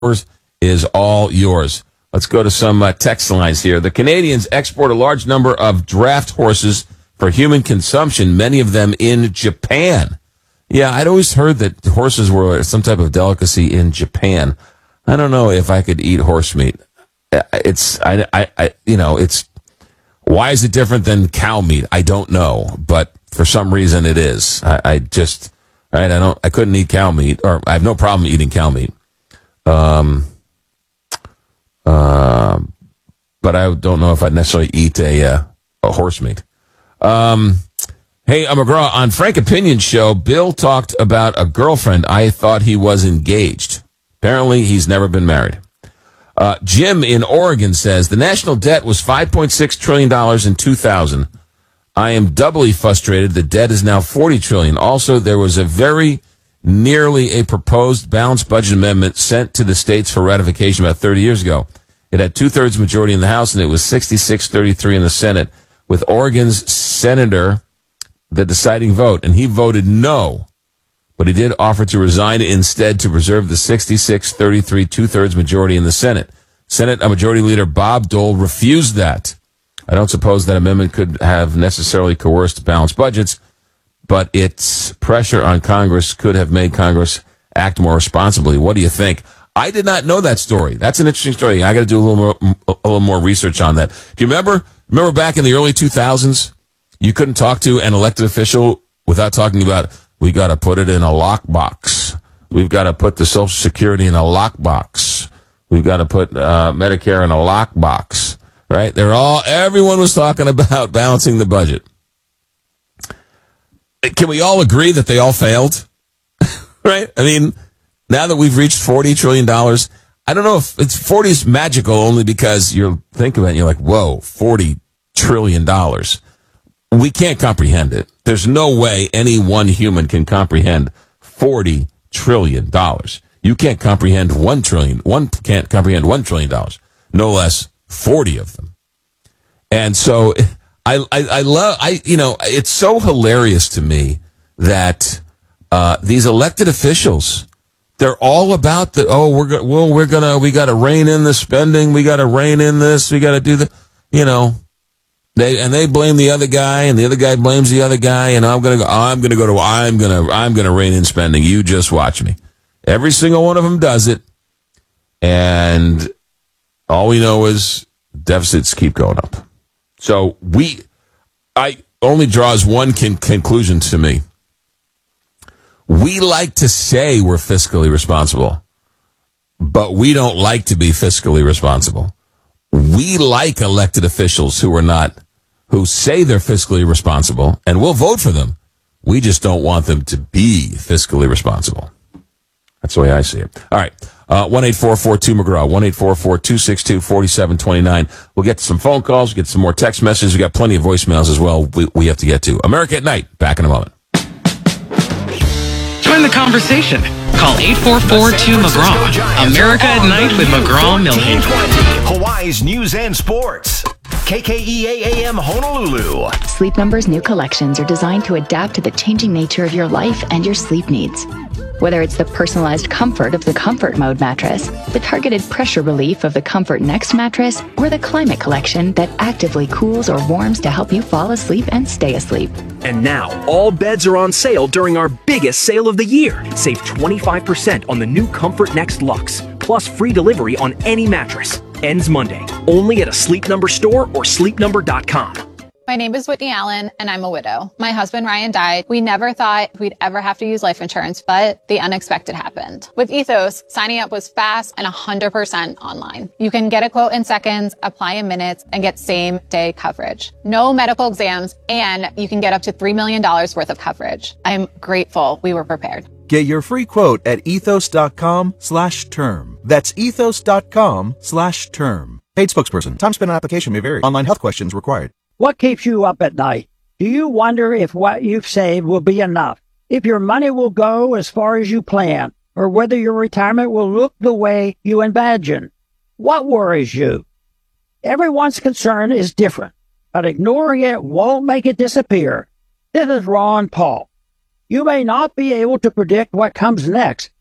is all yours. Let's go to some text lines here. The Canadians export a large number of draft horses for human consumption, many of them in Japan. Yeah, I'd always heard that horses were some type of delicacy in Japan. I don't know if I could eat horse meat. It's why is it different than cow meat? I don't know, but for some reason it is. I couldn't eat cow meat, or I have no problem eating cow meat. But I don't know if I'd necessarily eat a horse meat. Hey, McGraw, on Frank Opinion's show, Bill talked about a girlfriend. I thought he was engaged. Apparently, he's never been married. Jim in Oregon says, the national debt was $5.6 trillion in 2000. I am doubly frustrated. The debt is now $40 trillion. Also, there was a very nearly a proposed balanced budget amendment sent to the states for ratification about 30 years ago. It had two-thirds majority in the House, and it was 66-33 in the Senate, with Oregon's senator the deciding vote, and he voted no. But he did offer to resign instead to preserve the 66-33 two-thirds majority in the Senate. Senate Majority Leader Bob Dole refused that. I don't suppose that amendment could have necessarily coerced balanced budgets, but its pressure on Congress could have made Congress act more responsibly. What do you think? I did not know that story. That's an interesting story. I got to do a little more research on that. Do you remember back in the early 2000s, you couldn't talk to an elected official without talking about, we got to put it in a lockbox. We've got to put the Social Security in a lockbox. We've got to put Medicare in a lockbox. Right? Everyone was talking about balancing the budget. Can we all agree that they all failed? Right? I mean, now that we've reached $40 trillion, I don't know if 40 is magical only because you're thinking about it and you're like, whoa, $40 trillion. We can't comprehend it. There's no way any one human can comprehend $40 trillion. You can't comprehend $1 trillion. One can't comprehend $1 trillion, no less 40 of them. And so it's so hilarious to me that these elected officials, they're all about we got to rein in the spending, we got to rein in this, we got to do they blame the other guy, and the other guy blames the other guy, and I'm gonna rein in spending. You just watch me. Every single one of them does it, and all we know is deficits keep going up. So I only draws one conclusion to me. We like to say we're fiscally responsible, but we don't like to be fiscally responsible. We like elected officials who say they're fiscally responsible, and we'll vote for them. We just don't want them to be fiscally responsible. That's the way I see it. All right. 1-844-2-McGraw, 1-844-262-4729. We'll get to some phone calls, get some more text messages. We got plenty of voicemails as well we have to get to. America at Night. Back in a moment. Join the conversation. Call 844-2-McGraw. America at Night with McGraw Milhaven. Hawaii's news and sports. KKEA AM Honolulu. Sleep Number's new collections are designed to adapt to the changing nature of your life and your sleep needs. Whether it's the personalized comfort of the Comfort Mode mattress, the targeted pressure relief of the Comfort Next mattress, or the Climate Collection that actively cools or warms to help you fall asleep and stay asleep. And now, all beds are on sale during our biggest sale of the year. Save 25% on the new Comfort Next Luxe, plus free delivery on any mattress. Ends Monday, only at a Sleep Number store or sleepnumber.com. My name is Whitney Allen, and I'm a widow. My husband, Ryan, died. We never thought we'd ever have to use life insurance, but the unexpected happened. With Ethos, signing up was fast and 100% online. You can get a quote in seconds, apply in minutes, and get same-day coverage. No medical exams, and you can get up to $3 million worth of coverage. I'm grateful we were prepared. Get your free quote at ethos.com/term. That's ethos.com/term. Paid spokesperson. Time spent on application may vary. Online health questions required. What keeps you up at night? Do you wonder if what you've saved will be enough? If your money will go as far as you plan? Or whether your retirement will look the way you imagine? What worries you? Everyone's concern is different, but ignoring it won't make it disappear. This is Ron Paul. You may not be able to predict what comes next,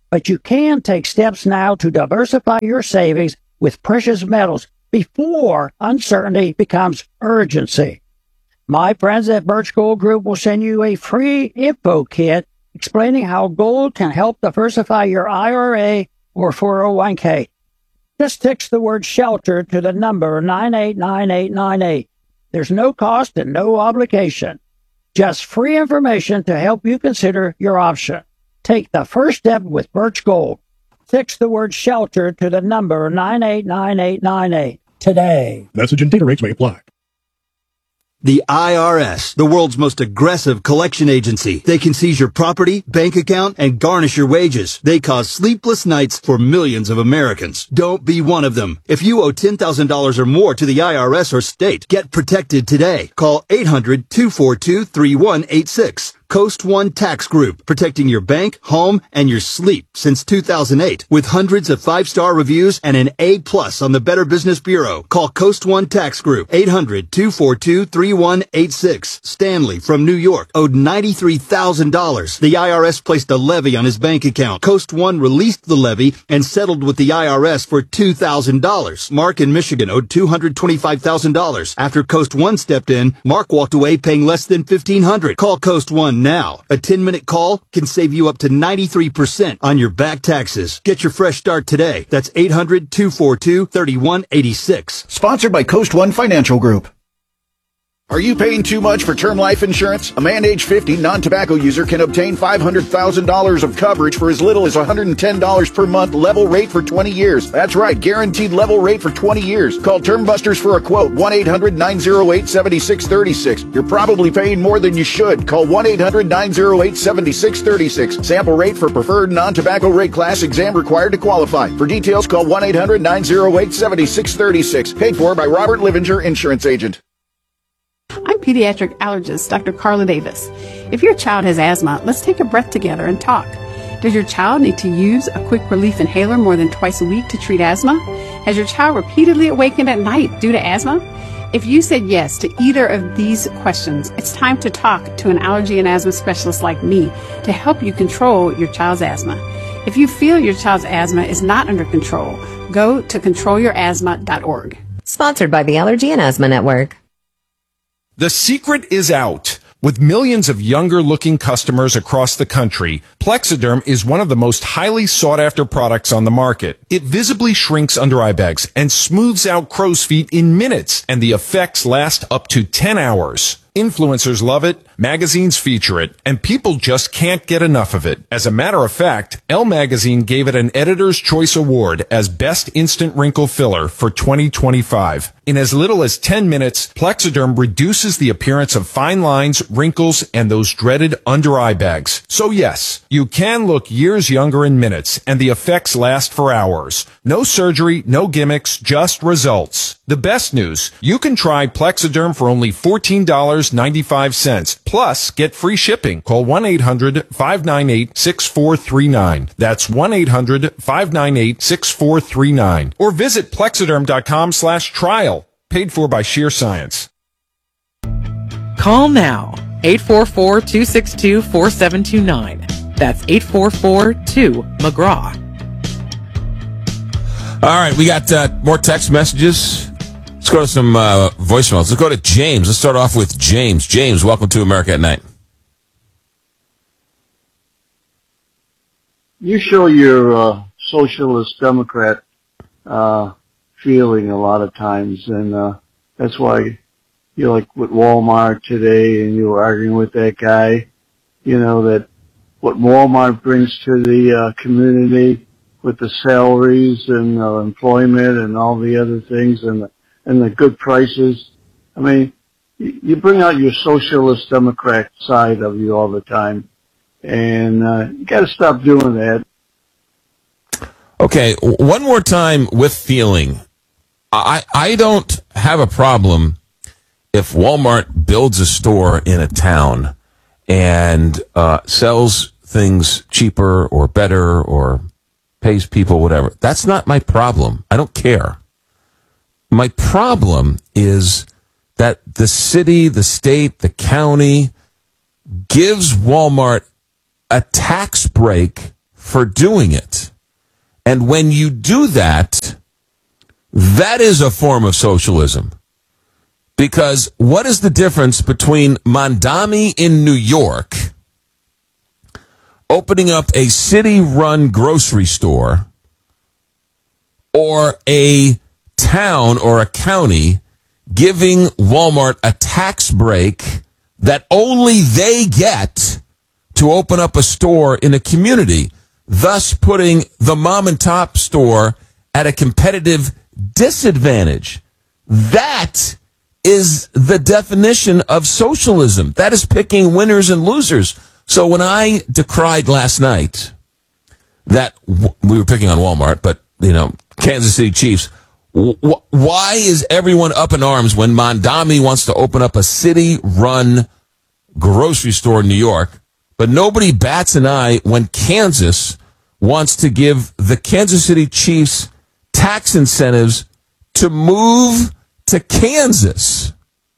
but you can take steps now to diversify your savings with precious metals before uncertainty becomes urgency. My friends at Birch Gold Group will send you a free info kit explaining how gold can help diversify your IRA or 401k. Just text the word SHELTER to the number 989898. There's no cost and no obligation. Just free information to help you consider your option. Take the first step with Birch Gold. Text the word SHELTER to the number 989898 today. Message and data rates may apply. The IRS, the world's most aggressive collection agency. They can seize your property, bank account, and garnish your wages. They cause sleepless nights for millions of Americans. Don't be one of them. If you owe $10,000 or more to the IRS or state, get protected today. Call 800-242-3186. Coast One Tax Group, protecting your bank, home, and your sleep since 2008. With hundreds of 5-star reviews and an A+ on the Better Business Bureau. Call Coast One Tax Group, 800-242-3186. Stanley from New York owed $93,000. The IRS placed a levy on his bank account. Coast One released the levy and settled with the IRS for $2,000. Mark in Michigan owed $225,000. After Coast One stepped in, Mark walked away paying less than $1,500. Call Coast One now. A 10-minute call can save you up to 93% on your back taxes. Get your fresh start today. That's 800-242-3186. Sponsored by Coast One Financial Group. Are you paying too much for term life insurance? A man age 50 non-tobacco user can obtain $500,000 of coverage for as little as $110 per month, level rate for 20 years. That's right, guaranteed level rate for 20 years. Call Term Busters for a quote, 1-800-908-7636. You're probably paying more than you should. Call 1-800-908-7636. Sample rate for preferred non-tobacco rate class, exam required to qualify. For details, call 1-800-908-7636. Paid for by Robert Livinger, Insurance Agent. I'm pediatric allergist Dr. Carla Davis. If your child has asthma, let's take a breath together and talk. Does your child need to use a quick relief inhaler more than twice a week to treat asthma? Has your child repeatedly awakened at night due to asthma? If you said yes to either of these questions, it's time to talk to an allergy and asthma specialist like me to help you control your child's asthma. If you feel your child's asthma is not under control, go to controlyourasthma.org. Sponsored by the Allergy and Asthma Network. The secret is out. With millions of younger-looking customers across the country, Plexiderm is one of the most highly sought-after products on the market. It visibly shrinks under eye bags and smooths out crow's feet in minutes, and the effects last up to 10 hours. Influencers love it, magazines feature it, and people just can't get enough of it. As a matter of fact, Elle Magazine gave it an Editor's Choice Award as Best Instant Wrinkle Filler for 2025. In as little as 10 minutes, Plexiderm reduces the appearance of fine lines, wrinkles, and those dreaded under-eye bags. So yes, you can look years younger in minutes, and the effects last for hours. No surgery, no gimmicks, just results. The best news, you can try Plexiderm for only $14.95. Plus, get free shipping. Call 1-800-598-6439. That's 1-800-598-6439. Or visit Plexiderm.com/trial. Paid for by Sheer Science. Call now. 844-262-4729. That's 844-2-McGraw. All right, we got more text messages. Let's go to some voicemails. Let's go to James. Let's start off with James. James, welcome to America at Night. You show your socialist Democrat feeling a lot of times, and that's why you're like with Walmart today, and you were arguing with that guy, you know, that what Walmart brings to the community with the salaries and employment and all the other things and the good prices. I mean, you bring out your socialist Democrat side of you all the time, and you got to stop doing that. Okay, one more time with feeling. I don't have a problem if Walmart builds a store in a town and sells things cheaper or better or pays people whatever. That's not my problem. I don't care. My problem is that the city, the state, the county gives Walmart a tax break for doing it. And when you do that, that is a form of socialism. Because what is the difference between Mondami in New York opening up a city-run grocery store or a town or a county giving Walmart a tax break that only they get to open up a store in a community, thus putting the mom and top store at a competitive disadvantage? That is the definition of socialism. That is picking winners and losers. So when I decried last night that we were picking on Walmart, but, Kansas City Chiefs, why is everyone up in arms when Mondami wants to open up a city-run grocery store in New York, but nobody bats an eye when Kansas wants to give the Kansas City Chiefs tax incentives to move to Kansas?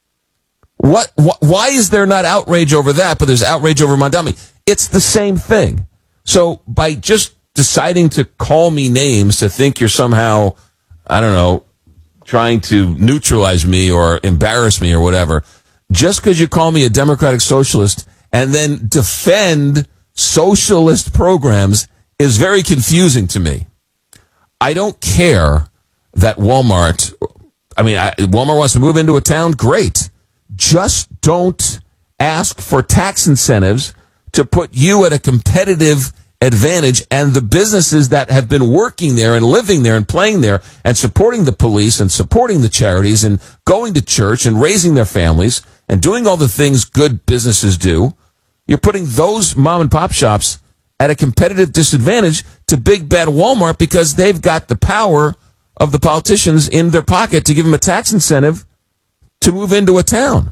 Why is there not outrage over that, but there's outrage over Mondami? It's the same thing. So by just deciding to call me names to think you're somehow, I don't know, trying to neutralize me or embarrass me or whatever, just because you call me a democratic socialist and then defend socialist programs is very confusing to me. I don't care that Walmart wants to move into a town. Great. Just don't ask for tax incentives to put you at a competitive advantage, and the businesses that have been working there and living there and playing there and supporting the police and supporting the charities and going to church and raising their families and doing all the things good businesses do, you're putting those mom and pop shops at a competitive disadvantage to big bad Walmart because they've got the power of the politicians in their pocket to give them a tax incentive to move into a town.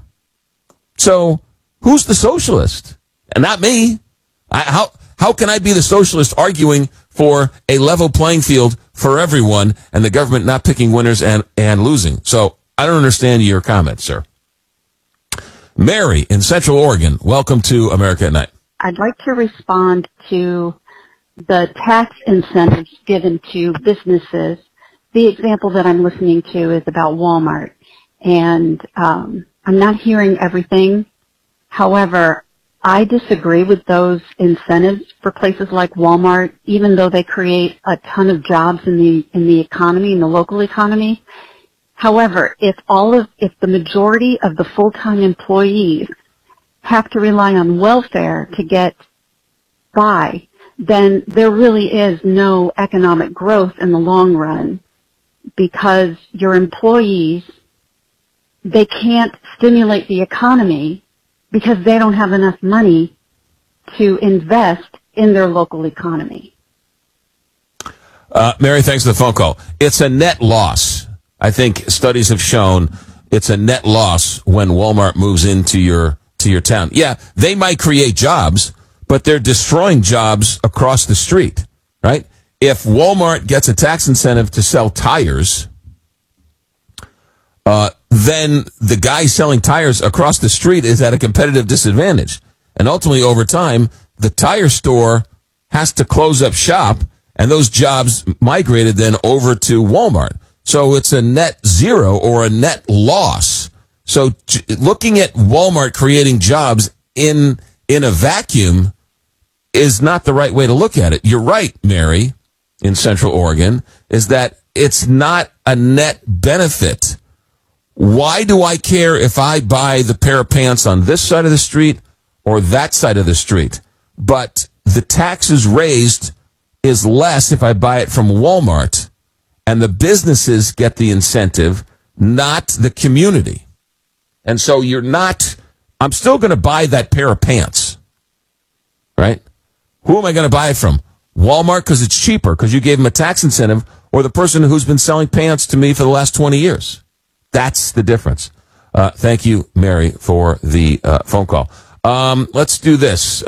So who's the socialist? And not me. How can I be the socialist arguing for a level playing field for everyone and the government not picking winners and losing? So I don't understand your comment, sir. Mary in Central Oregon, welcome to America at Night. I'd like to respond to the tax incentives given to businesses. The example that I'm listening to is about Walmart, and I'm not hearing everything. However, I disagree with those incentives for places like Walmart, even though they create a ton of jobs in the economy, in the local economy. However, if the majority of the full-time employees have to rely on welfare to get by, then there really is no economic growth in the long run, because your employees, they can't stimulate the economy because they don't have enough money to invest in their local economy. Mary, thanks for the phone call. It's a net loss. I think studies have shown it's a net loss when Walmart moves into your town. Yeah, they might create jobs, but they're destroying jobs across the street, right? If Walmart gets a tax incentive to sell tires, then the guy selling tires across the street is at a competitive disadvantage. And ultimately, over time, the tire store has to close up shop, and those jobs migrated then over to Walmart. So it's a net zero or a net loss. So looking at Walmart creating jobs in a vacuum is not the right way to look at it. You're right, Mary, in Central Oregon, is that it's not a net benefit. Why do I care if I buy the pair of pants on this side of the street or that side of the street? But the taxes raised is less if I buy it from Walmart, and the businesses get the incentive, not the community. And so I'm still going to buy that pair of pants, right? Who am I going to buy it from? Walmart because it's cheaper, because you gave them a tax incentive, or the person who's been selling pants to me for the last 20 years? That's the difference. Thank you, Mary, for the phone call. Let's do this.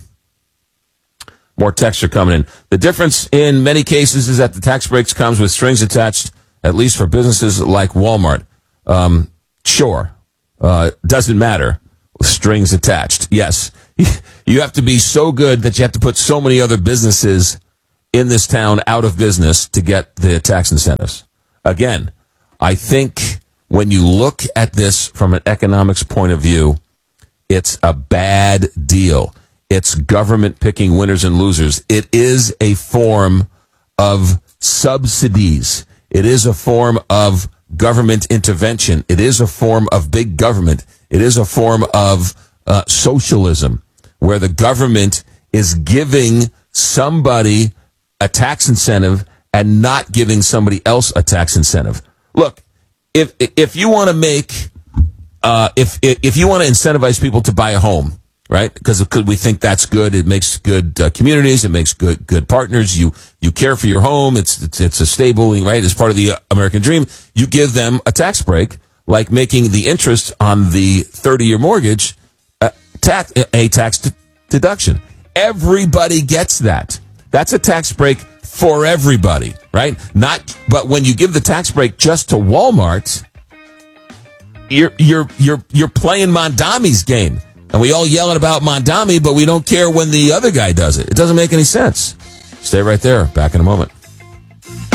More texts are coming in. The difference in many cases is that the tax breaks comes with strings attached, at least for businesses like Walmart. Sure. Doesn't matter. Strings attached. Yes. You have to be so good that you have to put so many other businesses in this town out of business to get the tax incentives. Again, I think when you look at this from an economics point of view, it's a bad deal. It's government picking winners and losers. It is a form of subsidies. It is a form of government intervention. It is a form of big government. It is a form of socialism, where the government is giving somebody a tax incentive and not giving somebody else a tax incentive. Look, if you want to make if you want to incentivize people to buy a home, right? Because we think that's good. It makes good communities. It makes good partners. You care for your home. It's a stable, right? It's part of the American dream. You give them a tax break, like making the interest on the 30-year mortgage a tax deduction. Everybody gets that. That's a tax break for everybody, right? But when you give the tax break just to Walmart, you're playing Mondami's game. And we all yelling about Mondami, but we don't care when the other guy does it. It doesn't make any sense. Stay right there. Back in a moment.